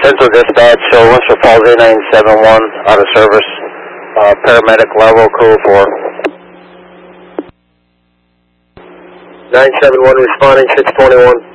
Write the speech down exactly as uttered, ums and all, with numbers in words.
Central Dispatch, so Western Falls A nine seven one, out of service, uh, paramedic level, code four. nine seven one responding, six twenty-one.